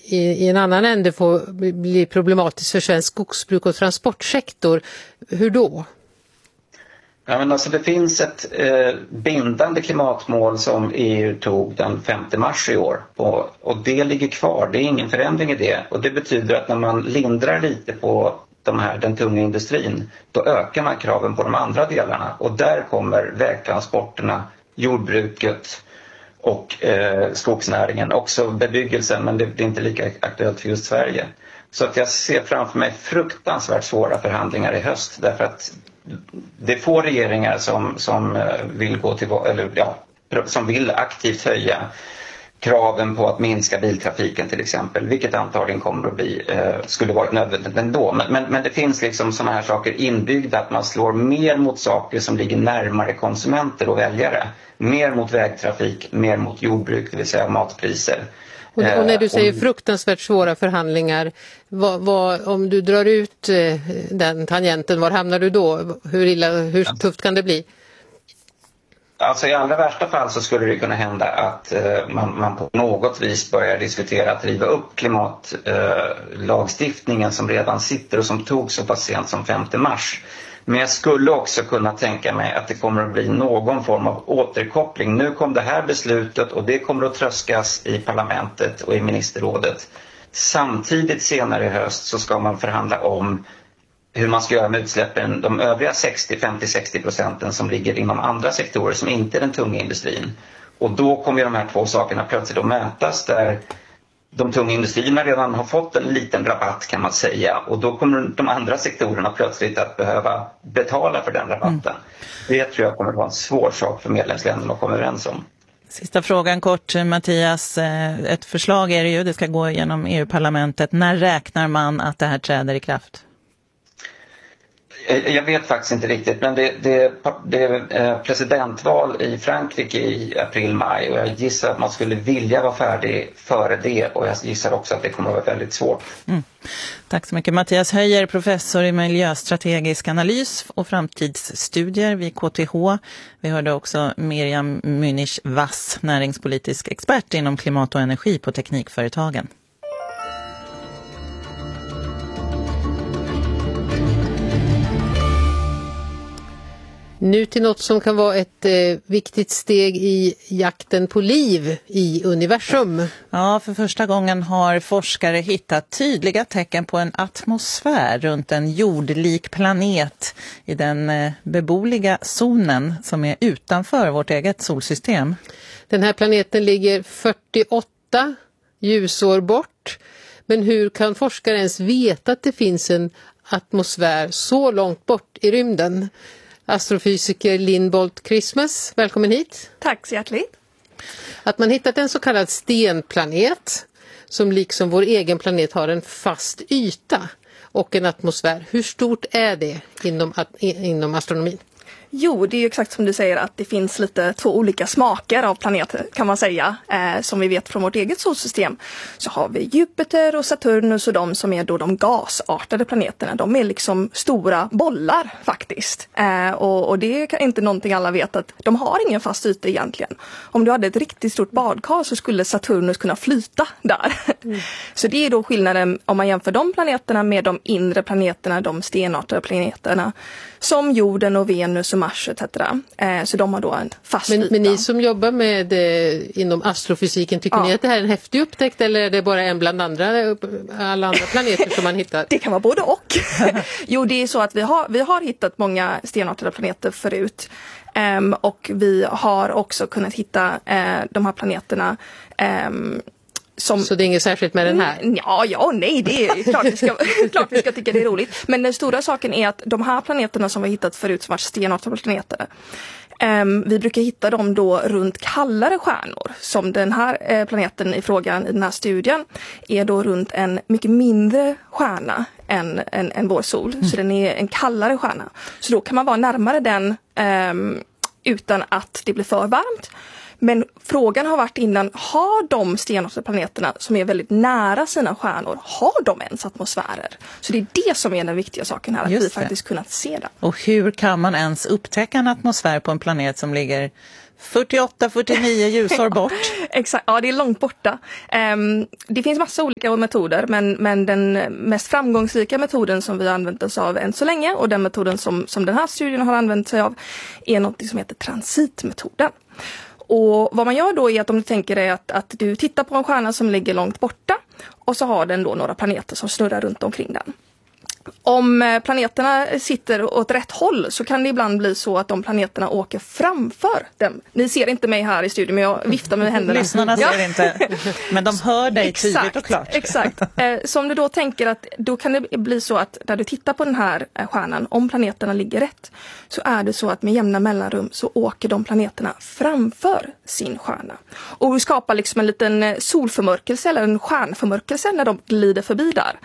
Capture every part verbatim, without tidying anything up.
i, i en annan ände få bli problematiskt för svensk skogsbruk och transportsektor. Hur då? Ja, men alltså det finns ett eh, bindande klimatmål som E U tog den femte mars i år och, och det ligger kvar, det är ingen förändring i det, och det betyder att när man lindrar lite på de här, den tunga industrin, då ökar man kraven på de andra delarna, och där kommer vägtransporterna, jordbruket och eh, skogsnäringen, också bebyggelsen, men det, det är inte lika aktuellt för just Sverige. Så att jag ser framför mig fruktansvärt svåra förhandlingar i höst, därför att det är få regeringar som, som vill gå till, eller ja, som vill aktivt höja kraven på att minska biltrafiken till exempel, vilket antagligen kommer att bli, eh, skulle varit nödvändigt ändå. Men, men, men det finns liksom sådana här saker inbyggda, att man slår mer mot saker som ligger närmare konsumenter och väljare. Mer mot vägtrafik, mer mot jordbruk, det vill säga matpriser. Och, och när du säger fruktansvärt svåra förhandlingar, vad, vad, om du drar ut eh, den tangenten, var hamnar du då? Hur, illa, hur tufft kan det bli? Alltså i allra värsta fall så skulle det kunna hända att eh, man, man på något vis börjar diskutera att riva upp klimatlagstiftningen eh, som redan sitter och som tog så pass sent som femte mars. Men jag skulle också kunna tänka mig att det kommer att bli någon form av återkoppling. Nu kom det här beslutet och det kommer att tröskas i parlamentet och i ministerrådet. Samtidigt senare i höst så ska man förhandla om hur man ska göra med utsläppen, de övriga sextio, femtio, sextio procenten som ligger inom andra sektorer som inte är den tunga industrin. Och då kommer de här två sakerna plötsligt att mötas, där de tunga industrierna redan har fått en liten rabatt kan man säga, och då kommer de andra sektorerna plötsligt att behöva betala för den rabatten. Mm. Det tror jag kommer att vara en svår sak för medlemsländerna att komma överens om. Sista frågan kort, Mattias. Ett förslag är det ju, det ska gå genom E U-parlamentet. När räknar man att det här träder i kraft? Jag vet faktiskt inte riktigt, men det, det, det är presidentval i Frankrike i april-maj, och jag gissar att man skulle vilja vara färdig före det, och jag gissar också att det kommer att vara väldigt svårt. Mm. Tack så mycket. Mattias Höjer, professor i miljöstrategisk analys och framtidsstudier vid K T H. Vi hörde också Miriam Münich-Wass, näringspolitisk expert inom klimat och energi på Teknikföretagen. Nu till något som kan vara ett eh, viktigt steg i jakten på liv i universum. Ja, för första gången har forskare hittat tydliga tecken på en atmosfär runt en jordlik planet i den eh, beboliga zonen som är utanför vårt eget solsystem. Den här planeten ligger fyrtioåtta ljusår bort. Men hur kan forskare ens veta att det finns en atmosfär så långt bort i rymden? Astrofysiker Lynn Bolt Christmas, välkommen hit. Tack så hjärtligt. Att man hittat en så kallad stenplanet som liksom vår egen planet har en fast yta och en atmosfär. Hur stort är det inom, inom astronomin? Jo, det är ju exakt som du säger, att det finns lite två olika smaker av planeter kan man säga, eh, som vi vet från vårt eget solsystem. Så har vi Jupiter och Saturnus, och de som är då de gasartade planeterna. De är liksom stora bollar faktiskt. Eh, och, och det är inte någonting alla vet, att de har ingen fast yta egentligen. Om du hade ett riktigt stort badkar så skulle Saturnus kunna flyta där. Mm. Så det är då skillnaden om man jämför de planeterna med de inre planeterna, de stenartade planeterna, som jorden och Venus och Mars et cetera. Eh, så de har då en fast men, yta. Men ni som jobbar med eh, inom astrofysiken, tycker ja. ni att det här är en häftig upptäckt, eller är det bara en bland andra, alla andra planeter som man hittar? Det kan vara både och. Jo, det är så att vi har, vi har hittat många stenartade planeter förut. Um, och vi har också kunnat hitta uh, de här planeterna um, som... Så det är inget särskilt med den här? Mm, ja, ja, nej, det är klart vi, ska, klart vi ska tycka det är roligt. Men den stora saken är att de här planeterna som vi har hittat förut, som var stenartade planeter, um, vi brukar hitta dem då runt kallare stjärnor. Som den här uh, planeten i frågan i den här studien är då runt en mycket mindre stjärna än, än, än vår sol. Mm. Så den är en kallare stjärna. Så då kan man vara närmare den um, utan att det blir för varmt. Men frågan har varit innan, har de stenartade planeterna som är väldigt nära sina stjärnor, har de ens atmosfärer? Så det är det som är den viktiga saken här, att Just vi faktiskt det. kunnat se det. Och hur kan man ens upptäcka en atmosfär på en planet som ligger fyrtioåtta fyrtionio ljusår bort. Exakt, ja det är långt borta. Um, det finns massa olika metoder men, men den mest framgångsrika metoden som vi har använt oss av än så länge och den metoden som, som den här studien har använt sig av är något som heter transitmetoden. Och vad man gör då är att om du tänker dig att, att du tittar på en stjärna som ligger långt borta och så har den då några planeter som snurrar runt omkring den. Om planeterna sitter åt rätt håll så kan det ibland bli så att de planeterna åker framför dem. Ni ser inte mig här i studion men jag viftar med händerna. Lyssnarna ja. ser inte, men de hör dig exakt, tydligt och klart. Exakt. Så om du då tänker att då kan det bli så att när du tittar på den här stjärnan, om planeterna ligger rätt, så är det så att med jämna mellanrum så åker de planeterna framför sin stjärna. Och vi skapar liksom en liten solförmörkelse eller en stjärnförmörkelse när de glider förbi där.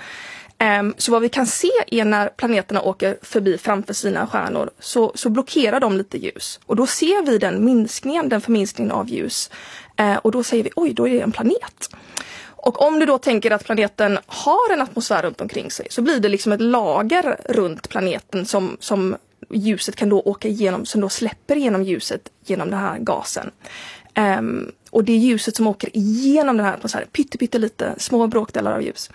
Så vad vi kan se är när planeterna åker förbi framför sina stjärnor så, så blockerar de lite ljus. Och då ser vi den minskningen, den förminskningen av ljus. Och då säger vi, oj, då är det en planet. Och om du då tänker att planeten har en atmosfär runt omkring sig så blir det liksom ett lager runt planeten som, som ljuset kan då åka igenom, som då släpper igenom ljuset genom den här gasen. Um, och det ljuset som åker igenom den här atmosfären, pytte, pytte lite, små bråkdelar av ljus.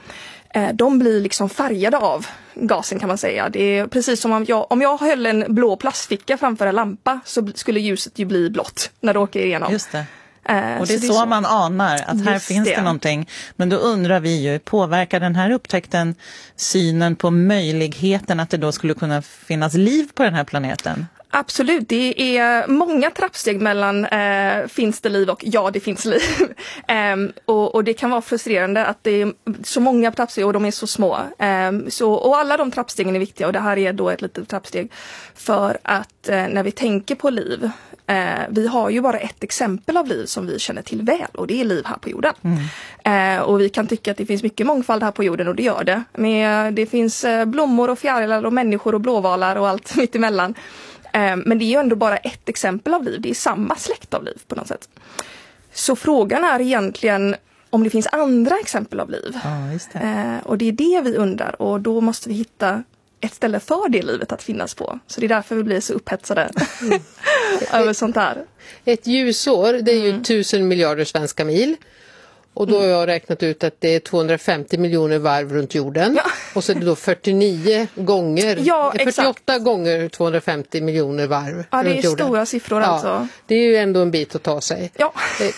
De blir liksom färgade av gasen kan man säga. Det är precis som om jag, om jag höll en blå plastficka framför en lampa så skulle ljuset ju bli blått när det åker igenom. Just det. Eh, och det är så, så, så man anar att här Just finns det. det någonting. Men då undrar vi ju, påverkar den här upptäckten synen på möjligheten att det då skulle kunna finnas liv på den här planeten? Absolut, det är många trappsteg mellan eh, finns det liv och ja, det finns liv. um, och, och det kan vara frustrerande att det är så många trappsteg och de är så små. Um, så, och alla de trappstegen är viktiga och det här är då ett litet trappsteg för att eh, när vi tänker på liv, eh, vi har ju bara ett exempel av liv som vi känner till väl och det är liv här på jorden. Mm. Uh, och vi kan tycka att det finns mycket mångfald här på jorden och det gör det. Men det finns eh, blommor och fjärilar och människor och blåvalar och allt mitt emellan. Men det är ju ändå bara ett exempel av liv. Det är samma släkt av liv på något sätt. Så frågan är egentligen om det finns andra exempel av liv. Ja, just det. Och det är det vi undrar. Och då måste vi hitta ett ställe för det livet att finnas på. Så det är därför vi blir så upphetsade mm. över sånt här. Ett ljusår, det är ju mm. tusen miljarder svenska mil. Och då har jag räknat ut att det är tvåhundrafemtio miljoner varv runt jorden. Ja. Och så är det då fyrtionio gånger, ja, fyrtioåtta exakt. gånger tvåhundrafemtio miljoner varv ja, runt jorden. Ja, det är stora siffror ja, alltså. Det är ju ändå en bit att ta sig. Ja.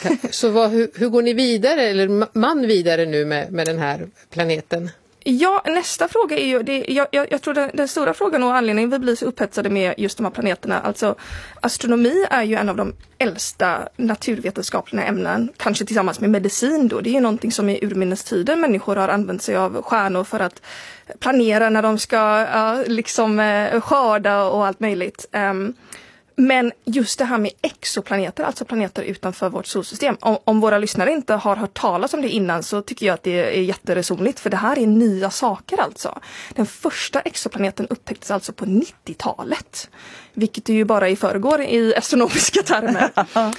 Så vad, hur, hur går ni vidare, eller man vidare nu med, med den här planeten? Ja, nästa fråga är ju, det, jag, jag, jag tror den, den stora frågan och anledningen vi blir så upphetsade med just de här planeterna, alltså astronomi är ju en av de äldsta naturvetenskapliga ämnen, kanske tillsammans med medicin då, det är ju någonting som i urminnes tider människor har använt sig av stjärnor för att planera när de ska ja, liksom eh, skörda och allt möjligt. Um, Men just det här med exoplaneter, alltså planeter utanför vårt solsystem. Om, om våra lyssnare inte har hört talas om det innan så tycker jag att det är jätteresonligt. För det här är nya saker alltså. Den första exoplaneten upptäcktes alltså på nittiotalet. Vilket är ju bara i förrgår i astronomiska termer.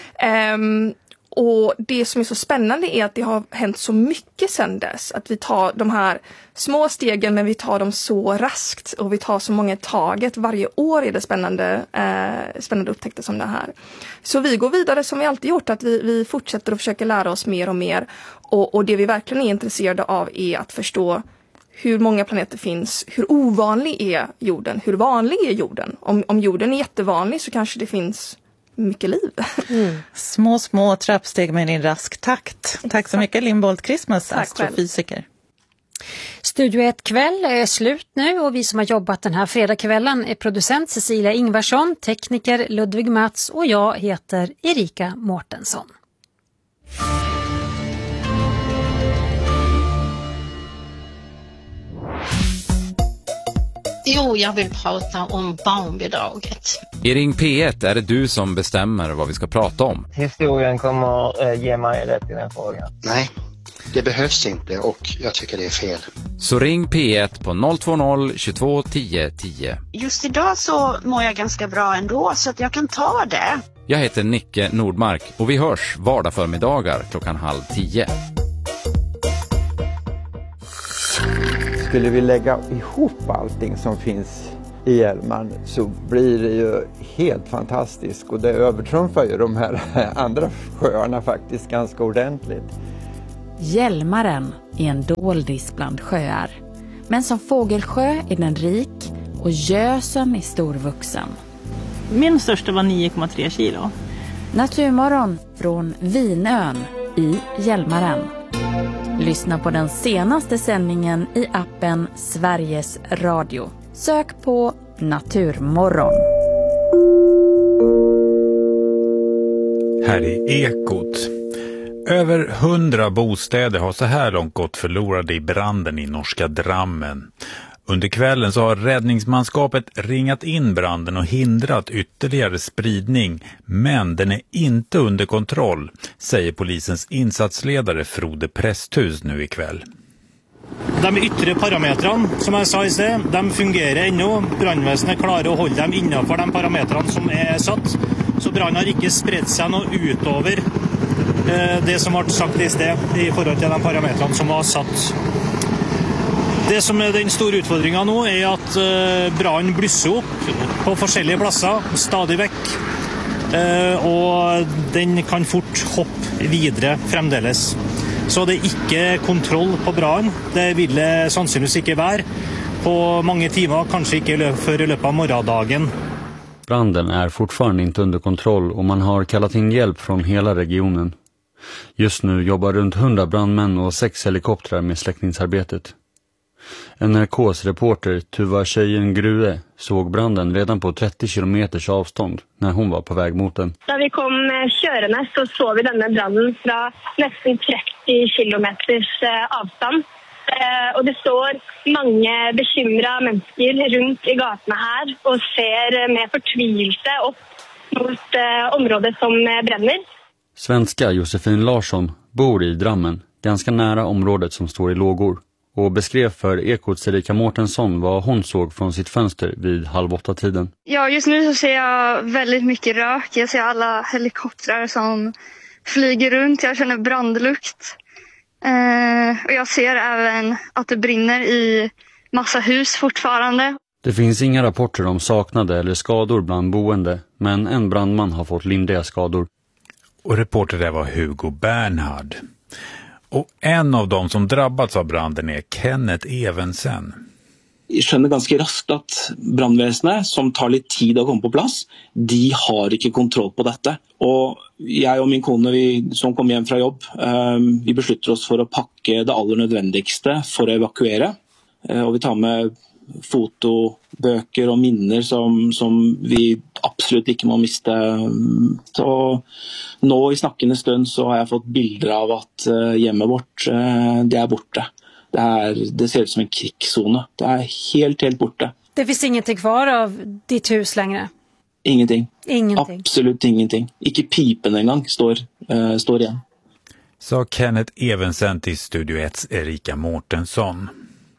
um, Och det som är så spännande är att det har hänt så mycket sedan dess. Att vi tar de här små stegen men vi tar dem så raskt. Och vi tar så många taget. Varje år är det spännande, eh, spännande upptäckter som det här. Så vi går vidare som vi alltid gjort. Att vi, vi fortsätter att försöka lära oss mer och mer. Och, och det vi verkligen är intresserade av är att förstå hur många planeter finns. Hur ovanlig är jorden? Hur vanlig är jorden? Om, om jorden är jättevanlig så kanske det finns mycket liv. Mm. Små, små trappsteg men i rask takt. Exakt. Tack så mycket Linn Bolt Christmas, astrofysiker. Studio ett kväll är slut nu och vi som har jobbat den här fredagskvällen är producent Cecilia Ingvarsson, tekniker Ludvig Mats och jag heter Erika Mårtensson. Jo, jag vill prata om barnbidraget. I Ring P ett är det du som bestämmer vad vi ska prata om. Historien kommer äh, ge mig rätt i den frågan. Nej, det behövs inte och jag tycker det är fel. Så ring P ett på noll två noll tjugotvå tio tio. Just idag så mår jag ganska bra ändå så att jag kan ta det. Jag heter Nicke Nordmark och vi hörs vardag förmiddagar klockan halv tio. Skulle vi lägga ihop allting som finns i Hjälmaren så blir det ju helt fantastiskt och det övertrumfar ju de här andra sjöarna faktiskt ganska ordentligt. Hjälmaren är en doldis bland sjöar, men som fågelsjö är den rik och Gösen är storvuxen. Min största var nio komma tre kilo. Naturmorgon från Vinön i Hjälmaren. Lyssna på den senaste sändningen i appen Sveriges Radio. Sök på Naturmorgon. Här är Ekot. Över hundra bostäder har så här långt gått förlorade i branden i norska Drammen. Under kvällen så har räddningsmanskapet ringat in branden och hindrat ytterligare spridning, men den är inte under kontroll, säger polisens insatsledare Frode Presthus nu ikväll. De yttre parametrarna, som jag sa i sted, de fungerar ännu. Brandväsendet klarar att hålla dem innanför de parametrarna som är satt. Så branden har inte spritt sig något utöver eh, det som har sagt i sted i förhållande till de parametrarna som var satt. Det som är den stora utfordringen nu är att eh, branden blusser upp på olika platser stadig väck. Eh, och den kan fort hoppa vidare framdeles. Så det är inte kontroll på branden. Det vill det sannsynligvis inte vara på många timmar, kanske inte för i löpet av morgondagen. Branden är fortfarande inte under kontroll och man har kallat in hjälp från hela regionen. Just nu jobbar runt hundra brandmän och sex helikoptrar med släckningsarbetet. N R K:s reporter Tuva Tjejen Grue såg branden redan på trettio kilometers avstånd när hon var på väg mot den. När vi kom körande så såg vi denna branden från nästan trettio kilometers avstånd. Och det står många bekymrade människor runt i gatorna här och ser med förtvivelse upp mot området som bränner. Svenska Josefin Larsson bor i Drammen, ganska nära området som står i lågor, och beskrev för Ekots Erika Mårtensson vad hon såg från sitt fönster vid halv åtta tiden. Ja, just nu så ser jag väldigt mycket rök. Jag ser alla helikoptrar som flyger runt. Jag känner brandlukt. Eh, och jag ser även att det brinner i massa hus fortfarande. Det finns inga rapporter om saknade eller skador bland boende, men en brandman har fått lindriga skador. Och reporter där var Hugo Bernhard. Och en av dem som drabbats av branden är Kenneth Evensen. Jeg skjønner ganske raskt at brandvesenet, som tar litt tid å komme på plass, de har ikke kontroll på dette. Og jeg og min kone, vi, som kom hjem fra jobb, um, vi beslutter oss for å pakke det aller nødvendigste for å evakuere. Uh, og vi tar med fotobøker og minner som, som vi absolutt ikke må miste. Så nå i snakkende stund så har jeg fått bilder av at uh, hjemmet vårt, uh, det er borte. Det, är, det ser ut som en krigszon. Det är helt, helt borta. Det finns ingenting kvar av ditt hus längre? Ingenting. Ingenting. Absolut ingenting. Ikke pipen en gång står, uh, står igen. Sa Kenneth Evensen till Studio ett Erika Mårtensson.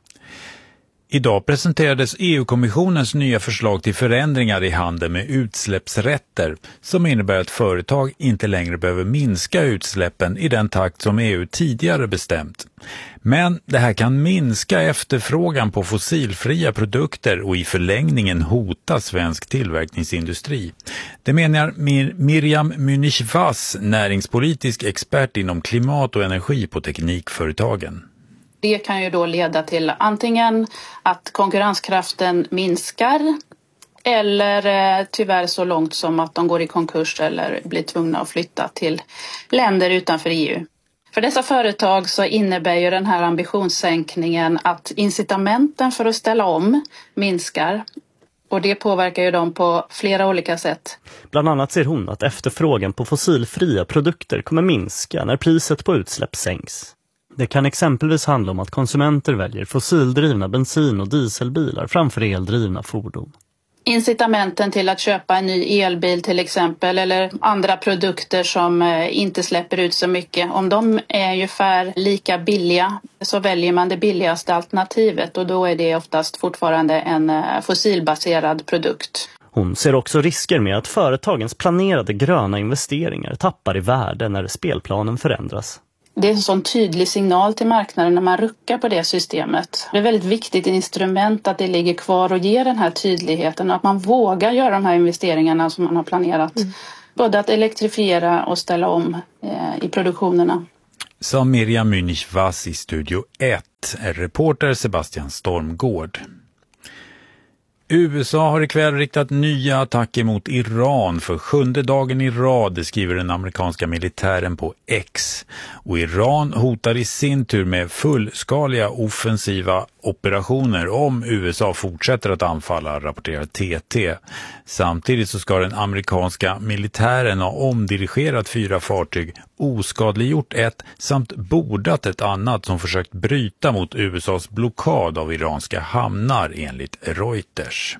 Idag presenterades E U-kommissionens nya förslag till förändringar i handeln med utsläppsrätter som innebär att företag inte längre behöver minska utsläppen i den takt som E U tidigare bestämt. Men det här kan minska efterfrågan på fossilfria produkter och i förlängningen hota svensk tillverkningsindustri. Det menar Mir- Miriam Münich-Vass, näringspolitisk expert inom klimat och energi på teknikföretagen. Det kan ju då leda till antingen att konkurrenskraften minskar eller eh, tyvärr så långt som att de går i konkurs eller blir tvungna att flytta till länder utanför E U. För dessa företag så innebär ju den här ambitionssänkningen att incitamenten för att ställa om minskar. Och det påverkar ju dem på flera olika sätt. Bland annat ser hon att efterfrågan på fossilfria produkter kommer minska när priset på utsläpp sänks. Det kan exempelvis handla om att konsumenter väljer fossildrivna bensin- och dieselbilar framför eldrivna fordon. Incitamenten till att köpa en ny elbil till exempel eller andra produkter som inte släpper ut så mycket, om de är ungefär lika billiga så väljer man det billigaste alternativet och då är det oftast fortfarande en fossilbaserad produkt. Hon ser också risker med att företagens planerade gröna investeringar tappar i värde när spelplanen förändras. Det är en sån tydlig signal till marknaden när man ruckar på det systemet. Det är väldigt viktigt instrument att det ligger kvar och ger den här tydligheten och att man vågar göra de här investeringarna som man har planerat. Mm. Både att elektrifiera och ställa om eh, i produktionerna. Sa Miriam Münich Vass i Studio ett, är reporter Sebastian Stormgård. U S A har ikväll riktat nya attacker mot Iran för sjunde dagen i rad, det skriver den amerikanska militären på X. Och Iran hotar i sin tur med fullskaliga offensiva operationer om U S A fortsätter att anfalla, rapporterar T T. Samtidigt så ska den amerikanska militären ha omdirigerat fyra fartyg, oskadliggjort ett samt bordat ett annat som försökt bryta mot U S A:s blockad av iranska hamnar enligt Reuters.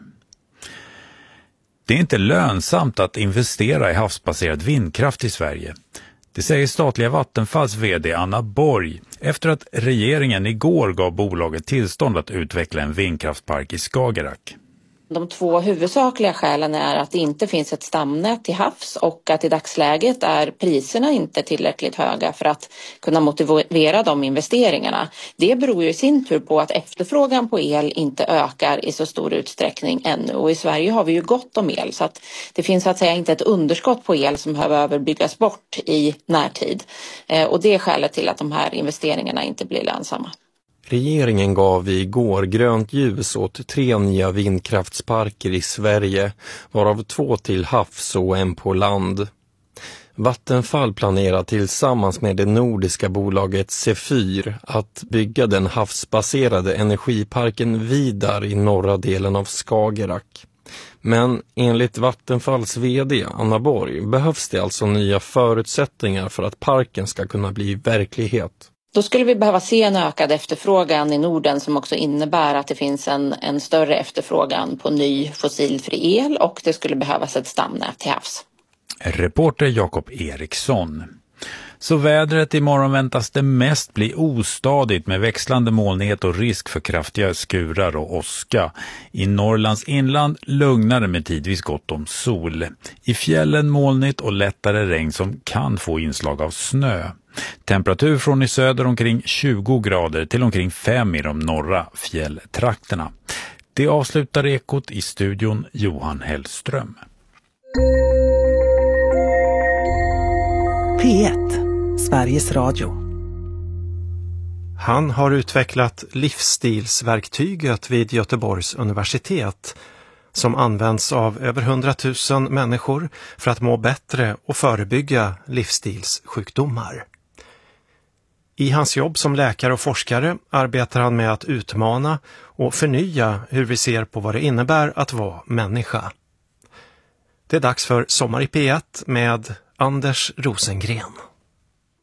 Det är inte lönsamt att investera i havsbaserad vindkraft i Sverige. Det säger statliga Vattenfalls vd Anna Borg efter att regeringen igår gav bolaget tillstånd att utveckla en vindkraftpark i Skagerrak. De två huvudsakliga skälen är att det inte finns ett stamnät till havs och att i dagsläget är priserna inte tillräckligt höga för att kunna motivera de investeringarna. Det beror ju i sin tur på att efterfrågan på el inte ökar i så stor utsträckning ännu. Och i Sverige har vi ju gott om el så att det finns så att säga inte ett underskott på el som behöver byggas bort i närtid. Och det är skälet till att de här investeringarna inte blir lönsamma. Regeringen gav igår grönt ljus åt tre nya vindkraftsparker i Sverige, varav två till havs och en på land. Vattenfall planerar tillsammans med det nordiska bolaget Zephyr att bygga den havsbaserade energiparken Vidar i norra delen av Skagerrak. Men enligt Vattenfalls vd Anna Borg behövs det alltså nya förutsättningar för att parken ska kunna bli verklighet. Då skulle vi behöva se en ökad efterfrågan i Norden som också innebär att det finns en, en större efterfrågan på ny fossilfri el och det skulle behövas ett stamnät till havs. Reporter Jakob Eriksson. Så vädret imorgon väntas det mest bli ostadigt med växlande molnighet och risk för kraftiga skurar och åska. I Norrlands inland lugnare med tidvis gott om sol. I fjällen molnigt och lättare regn som kan få inslag av snö. Temperatur från i söder omkring tjugo grader till omkring fem i de norra fjälltrakterna. Det avslutar Ekot, i studion Johan Hellström. P ett, Sveriges Radio. Han har utvecklat livsstilsverktyget vid Göteborgs universitet som används av över hundratusen människor för att må bättre och förebygga livsstilssjukdomar. I hans jobb som läkare och forskare arbetar han med att utmana och förnya hur vi ser på vad det innebär att vara människa. Det är dags för Sommar i P ett med Anders Rosengren.